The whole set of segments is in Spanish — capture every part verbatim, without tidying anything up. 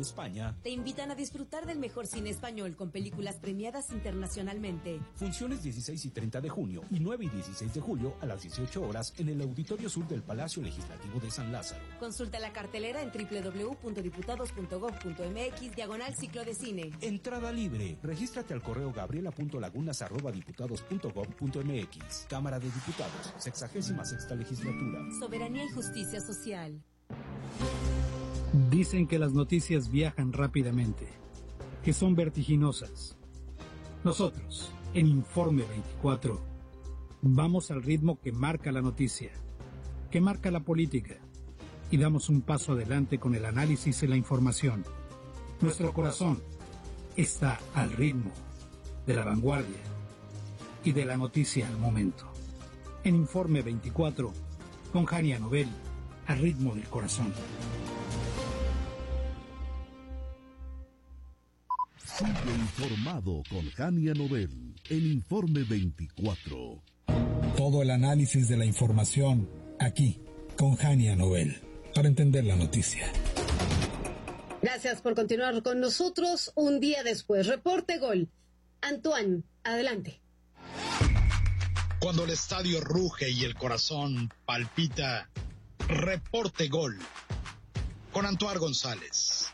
España te invitan a disfrutar del mejor cine español con películas premiadas internacionalmente. Funciones dieciséis y treinta de junio y nueve y dieciséis de julio a las dieciocho horas en el Auditorio Sur del Palacio Legislativo de San Lázaro. Consulta la cartelera en doble u doble u doble u punto diputados punto gob punto eme equis diagonal ciclo de cine. Entrada libre. Regístrate al correo gabriela punto lagunas arroba diputados punto gob punto eme equis. Cámara de Diputados, sexagésima sexta legislatura. Soberanía y justicia social. Dicen que las noticias viajan rápidamente, que son vertiginosas. Nosotros, en Informe veinticuatro, vamos al ritmo que marca la noticia, que marca la política, y damos un paso adelante con el análisis y la información. Nuestro corazón está al ritmo de la vanguardia y de la noticia al momento. En Informe veinticuatro, con Jania Nobel, al ritmo del corazón. Sigue informado con Jania Nobel en Informe veinticuatro. Todo el análisis de la información aquí con Jania Nobel para entender la noticia. Gracias por continuar con nosotros un día después. Reporte Gol. Antoine, adelante. Cuando el estadio ruge y el corazón palpita, Reporte Gol con Antoine González.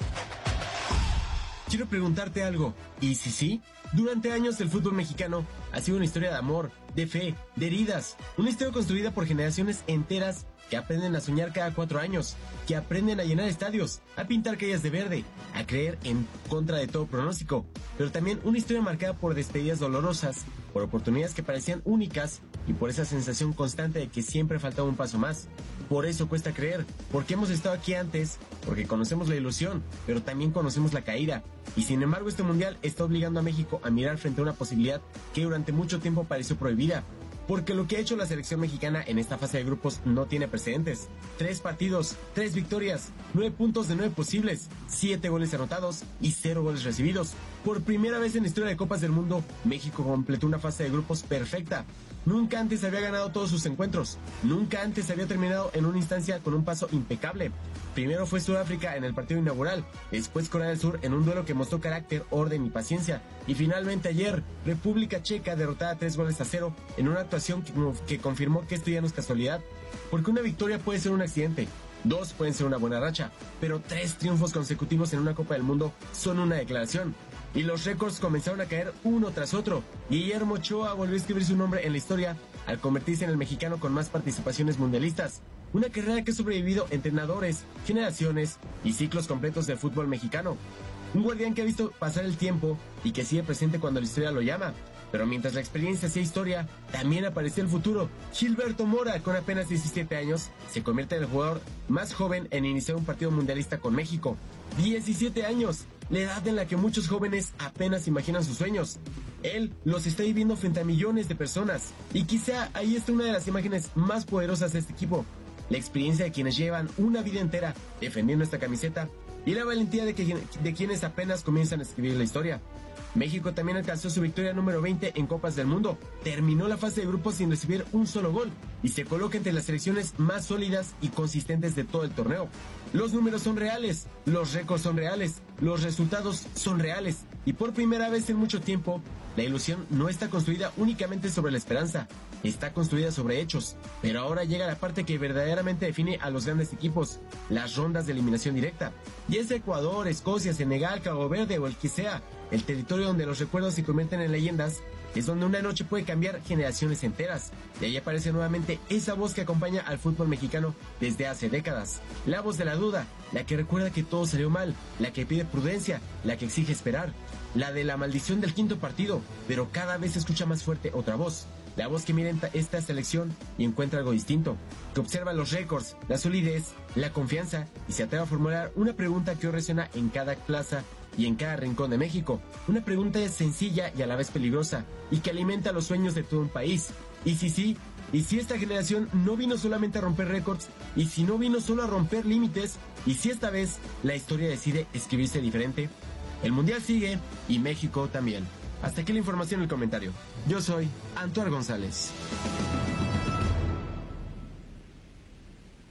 Quiero preguntarte algo, ¿y si sí? Durante años el fútbol mexicano ha sido una historia de amor, de fe, de heridas, una historia construida por generaciones enteras que aprenden a soñar cada cuatro años, que aprenden a llenar estadios, a pintar calles de verde, a creer en contra de todo pronóstico, pero también una historia marcada por despedidas dolorosas, por oportunidades que parecían únicas y por esa sensación constante de que siempre faltaba un paso más. Por eso cuesta creer, porque hemos estado aquí antes, porque conocemos la ilusión, pero también conocemos la caída. Y sin embargo este mundial está obligando a México a mirar frente a una posibilidad que durante mucho tiempo pareció prohibida. Porque lo que ha hecho la selección mexicana en esta fase de grupos no tiene precedentes. Tres partidos, tres victorias, nueve puntos de nueve posibles, siete goles anotados y cero goles recibidos. Por primera vez en la historia de Copas del Mundo, México completó una fase de grupos perfecta. Nunca antes había ganado todos sus encuentros. Nunca antes había terminado en una instancia con un paso impecable. Primero fue Sudáfrica en el partido inaugural, después Corea del Sur en un duelo que mostró carácter, orden y paciencia, y finalmente ayer, República Checa derrotada tres goles a cero en una actuación que, que confirmó que esto ya no es casualidad, porque una victoria puede ser un accidente, dos pueden ser una buena racha, pero tres triunfos consecutivos en una Copa del Mundo son una declaración. Y los récords comenzaron a caer uno tras otro. Guillermo Ochoa volvió a escribir su nombre en la historia al convertirse en el mexicano con más participaciones mundialistas. Una carrera que ha sobrevivido entrenadores, generaciones y ciclos completos del fútbol mexicano. Un guardián que ha visto pasar el tiempo y que sigue presente cuando la historia lo llama. Pero mientras la experiencia hacía historia, también apareció el futuro. Gilberto Mora, con apenas diecisiete años, se convierte en el jugador más joven en iniciar un partido mundialista con México. diecisiete años, la edad en la que muchos jóvenes apenas imaginan sus sueños. Él los está viviendo frente a millones de personas. Y quizá ahí está una de las imágenes más poderosas de este equipo. La experiencia de quienes llevan una vida entera defendiendo esta camiseta y la valentía de, que, de quienes apenas comienzan a escribir la historia. México también alcanzó su victoria número veinte en Copas del Mundo, terminó la fase de grupos sin recibir un solo gol y se coloca entre las selecciones más sólidas y consistentes de todo el torneo. Los números son reales, los récords son reales, los resultados son reales y por primera vez en mucho tiempo, la ilusión no está construida únicamente sobre la esperanza, está construida sobre hechos. Pero ahora llega la parte que verdaderamente define a los grandes equipos, las rondas de eliminación directa. Y es Ecuador, Escocia, Senegal, Cabo Verde o el que sea, el territorio donde los recuerdos se convierten en leyendas, es donde una noche puede cambiar generaciones enteras. Y ahí aparece nuevamente esa voz que acompaña al fútbol mexicano desde hace décadas. La voz de la duda, la que recuerda que todo salió mal, la que pide prudencia, la que exige esperar. La de la maldición del quinto partido, pero cada vez se escucha más fuerte otra voz. La voz que mira esta selección y encuentra algo distinto, que observa los récords, la solidez, la confianza y se atreve a formular una pregunta que hoy resuena en cada plaza y en cada rincón de México. Una pregunta sencilla y a la vez peligrosa y que alimenta los sueños de todo un país. Y si sí, y si esta generación no vino solamente a romper récords, y si no vino solo a romper límites, y si esta vez la historia decide escribirse diferente. El mundial sigue y México también. Hasta aquí la información y el comentario. Yo soy Antoine González.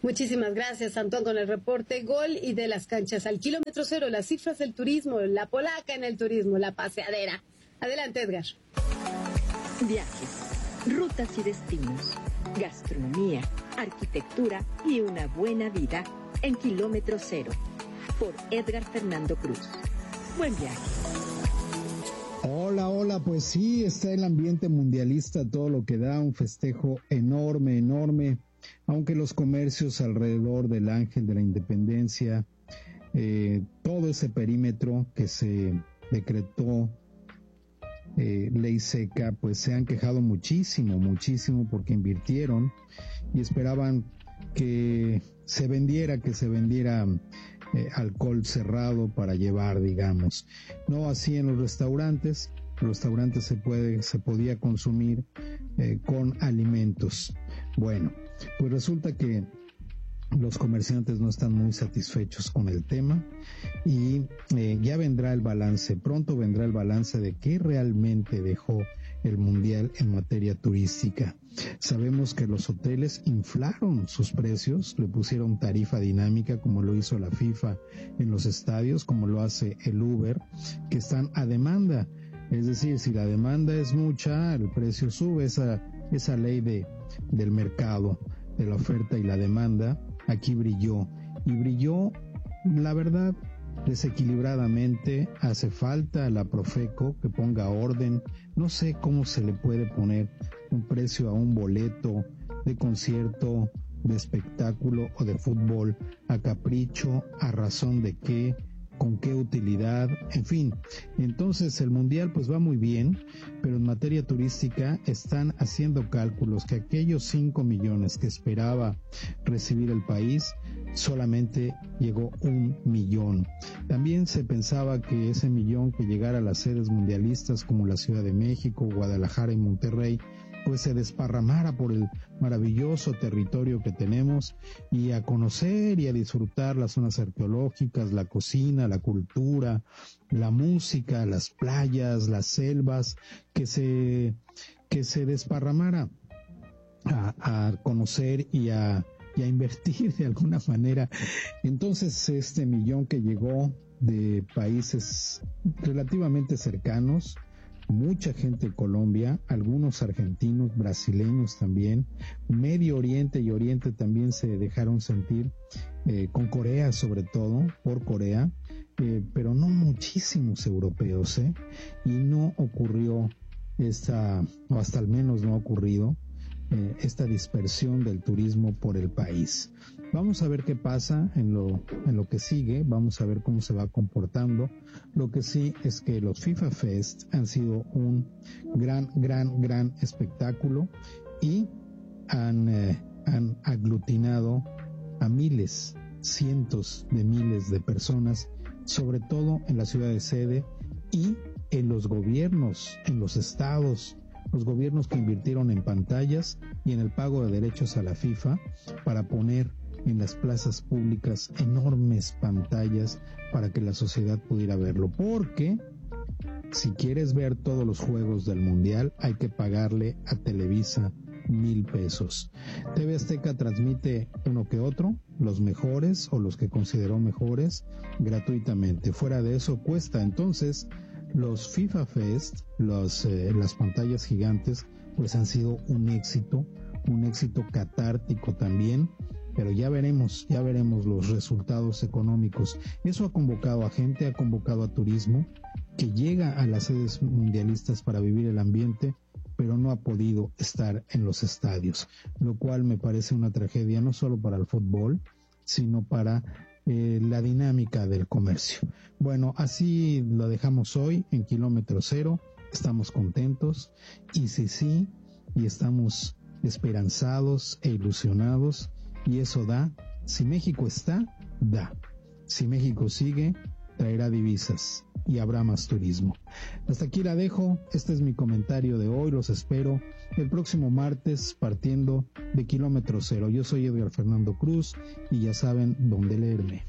Muchísimas gracias, Antoine, con el reporte Gol. Y de las canchas al kilómetro cero, las cifras del turismo, la polaca en el turismo, la paseadera. Adelante, Edgar. Viajes, rutas y destinos, gastronomía, arquitectura y una buena vida en kilómetro cero. Por Edgar Fernando Cruz. Buen viaje. Hola, hola, pues sí, está el ambiente mundialista, todo lo que da, un festejo enorme, enorme, aunque los comercios alrededor del Ángel de la Independencia, eh, todo ese perímetro que se decretó eh, ley seca, pues se han quejado muchísimo, muchísimo porque invirtieron y esperaban que se vendiera, que se vendiera Eh, alcohol cerrado para llevar, digamos. No así en los restaurantes. Los restaurantes se puede, se podía consumir eh, con alimentos. Bueno, pues resulta que los comerciantes no están muy satisfechos con el tema y eh, ya vendrá el balance, pronto vendrá el balance de qué realmente dejó el Mundial en materia turística. Sabemos que los hoteles inflaron sus precios, le pusieron tarifa dinámica como lo hizo la FIFA en los estadios, como lo hace el Uber, que están a demanda. Es decir, si la demanda es mucha, el precio sube. Esa, esa ley de, del mercado, de la oferta y la demanda, aquí brilló. Y brilló, la verdad, desequilibradamente. Hace falta a la Profeco que ponga orden. No sé cómo se le puede poner un precio a un boleto de concierto, de espectáculo o de fútbol a capricho, a razón de qué, con qué utilidad, en fin. Entonces el Mundial pues va muy bien, pero en materia turística están haciendo cálculos que aquellos cinco millones que esperaba recibir el país, solamente llegó un millón. También se pensaba que ese millón que llegara a las sedes mundialistas como la Ciudad de México, Guadalajara y Monterrey, pues se desparramara por el maravilloso territorio que tenemos y a conocer y a disfrutar las zonas arqueológicas, la cocina, la cultura, la música, las playas, las selvas, que se, que se desparramara a, a conocer y a, y a invertir de alguna manera. Entonces este millón que llegó de países relativamente cercanos, mucha gente de Colombia, algunos argentinos, brasileños también, Medio Oriente y Oriente también se dejaron sentir, eh, con Corea sobre todo, por Corea, eh, pero no muchísimos europeos, ¿eh? Y no ocurrió esta, o hasta al menos no ha ocurrido, eh, esta dispersión del turismo por el país. Vamos a ver qué pasa en lo, en lo que sigue, vamos a ver cómo se va comportando. Lo que sí es que los FIFA Fest han sido un gran, gran, gran espectáculo y han, eh, han aglutinado a miles, cientos de miles de personas, sobre todo en la ciudad de sede y en los gobiernos, en los estados, los gobiernos que invirtieron en pantallas y en el pago de derechos a la FIFA para poner en las plazas públicas enormes pantallas para que la sociedad pudiera verlo, porque si quieres ver todos los juegos del Mundial hay que pagarle a Televisa mil pesos. T V Azteca transmite uno que otro, los mejores o los que consideró mejores, gratuitamente. Fuera de eso cuesta. Entonces los FIFA Fest, los, eh, las pantallas gigantes, pues han sido un éxito, un éxito catártico también. Pero ya veremos, ya veremos los resultados económicos. Eso ha convocado a gente, ha convocado a turismo que llega a las sedes mundialistas para vivir el ambiente, pero no ha podido estar en los estadios, lo cual me parece una tragedia no solo para el fútbol, sino para eh, la dinámica del comercio. Bueno, así lo dejamos hoy en Kilómetro Cero. Estamos contentos y sí, sí, y estamos esperanzados e ilusionados. Y eso da, si México está, da. Si México sigue, traerá divisas y habrá más turismo. Hasta aquí la dejo, este es mi comentario de hoy, los espero el próximo martes partiendo de Kilómetro Cero. Yo soy Edgar Fernando Cruz y ya saben dónde leerme.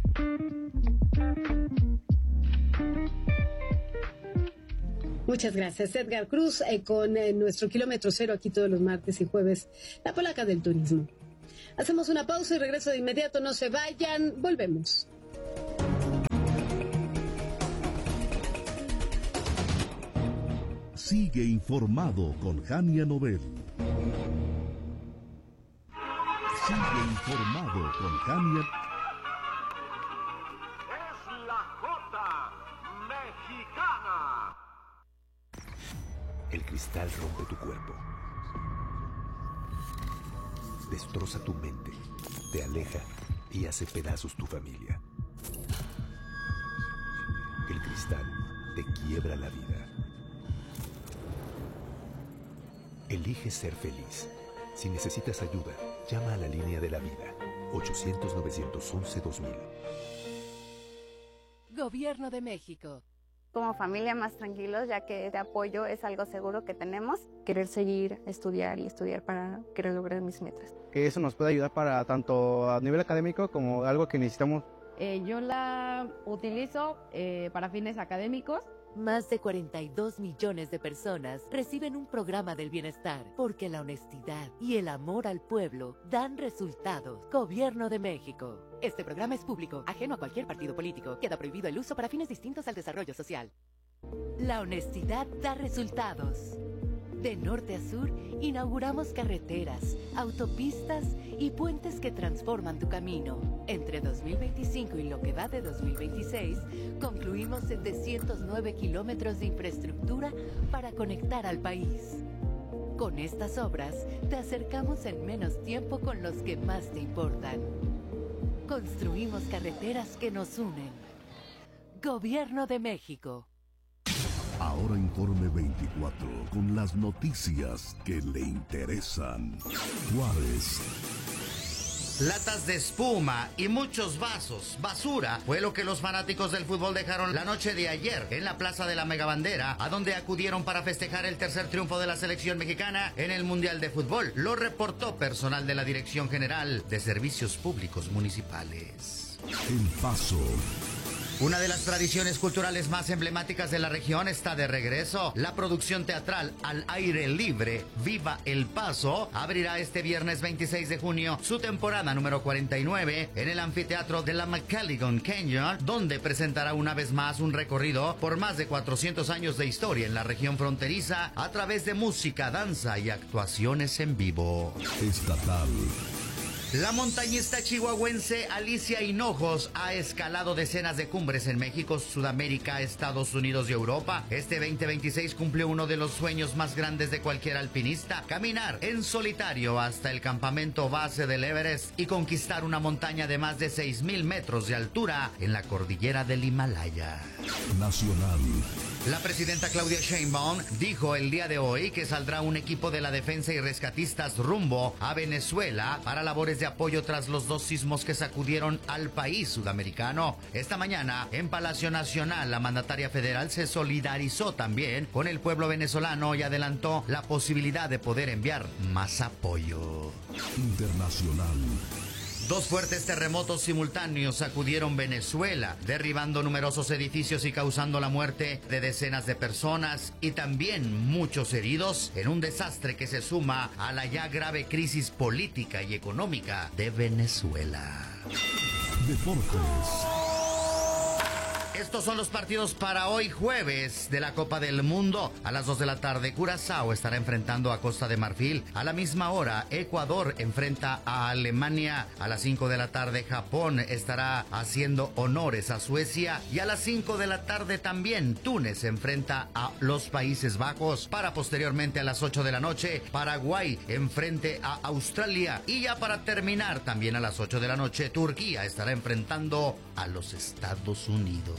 Muchas gracias, Edgar Cruz, eh, con eh, nuestro Kilómetro Cero aquí todos los martes y jueves, la polaca del turismo. Hacemos una pausa y regreso de inmediato. No se vayan, volvemos. Sigue informado con Jania Nobel. Sigue informado con Jania. Es la Jota Mexicana. El cristal rompe tu cuerpo, destroza tu mente, te aleja y hace pedazos tu familia. El cristal te quiebra la vida. Elige ser feliz. Si necesitas ayuda, llama a la línea de la vida. ochocientos, novecientos once, dos mil. Gobierno de México. Como familia más tranquilos, ya que este apoyo es algo seguro que tenemos. Querer seguir, estudiar y estudiar para querer lograr mis metas. Que eso nos puede ayudar para tanto a nivel académico como algo que necesitamos. Eh, yo la utilizo eh, para fines académicos. Más de cuarenta y dos millones de personas reciben un programa del bienestar porque la honestidad y el amor al pueblo dan resultados. Gobierno de México. Este programa es público, ajeno a cualquier partido político. Queda prohibido el uso para fines distintos al desarrollo social. La honestidad da resultados. De norte a sur, inauguramos carreteras, autopistas y puentes que transforman tu camino. Entre dos mil veinticinco y lo que va de dos mil veintiséis, concluimos setecientos nueve kilómetros de infraestructura para conectar al país. Con estas obras, te acercamos en menos tiempo con los que más te importan. Construimos carreteras que nos unen. Gobierno de México. Ahora Informe veinticuatro, con las noticias que le interesan. Juárez. Latas de espuma y muchos vasos, basura, fue lo que los fanáticos del fútbol dejaron la noche de ayer en la Plaza de la Megabandera, a donde acudieron para festejar el tercer triunfo de la selección mexicana en el Mundial de Fútbol. Lo reportó personal de la Dirección General de Servicios Públicos Municipales. El Paso. Una de las tradiciones culturales más emblemáticas de la región está de regreso. La producción teatral Al Aire Libre, Viva el Paso, abrirá este viernes veintiséis de junio su temporada número cuarenta y nueve en el anfiteatro de la McCalligon Canyon, donde presentará una vez más un recorrido por más de cuatrocientos años de historia en la región fronteriza a través de música, danza y actuaciones en vivo. Estatal. La montañista chihuahuense Alicia Hinojos ha escalado decenas de cumbres en México, Sudamérica, Estados Unidos y Europa. Este veinte veintiséis cumplió uno de los sueños más grandes de cualquier alpinista: caminar en solitario hasta el campamento base del Everest y conquistar una montaña de más de seis mil metros de altura en la cordillera del Himalaya. Nacional. La presidenta Claudia Sheinbaum dijo el día de hoy que saldrá un equipo de la defensa y rescatistas rumbo a Venezuela para labores de apoyo tras los dos sismos que sacudieron al país sudamericano. Esta mañana, en Palacio Nacional, la mandataria federal se solidarizó también con el pueblo venezolano y adelantó la posibilidad de poder enviar más apoyo. Internacional. Dos fuertes terremotos simultáneos sacudieron Venezuela, derribando numerosos edificios y causando la muerte de decenas de personas y también muchos heridos en un desastre que se suma a la ya grave crisis política y económica de Venezuela. Deportes. Estos son los partidos para hoy jueves de la Copa del Mundo. A las dos de la tarde, Curazao estará enfrentando a Costa de Marfil. A la misma hora, Ecuador enfrenta a Alemania. A las cinco de la tarde, Japón estará haciendo honores a Suecia. Y a las cinco de la tarde también, Túnez enfrenta a los Países Bajos. Para posteriormente a las ocho de la noche, Paraguay enfrente a Australia. Y ya para terminar, también a las ocho de la noche, Turquía estará enfrentando a los Estados Unidos.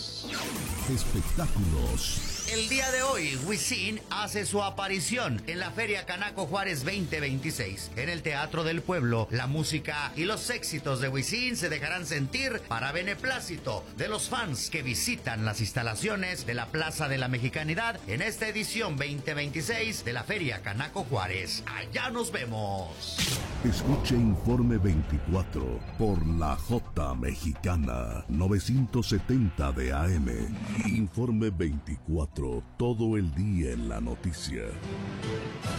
Espectáculos. El día de hoy, Wisin hace su aparición en la Feria Canaco Juárez veinte veintiséis. En el Teatro del Pueblo, la música y los éxitos de Wisin se dejarán sentir para beneplácito de los fans que visitan las instalaciones de la Plaza de la Mexicanidad en esta edición veinte veintiséis de la Feria Canaco Juárez. Allá nos vemos. Escuche Informe veinticuatro por la J Mexicana novecientos setenta de A M. Informe veinticuatro, todo el día en la noticia.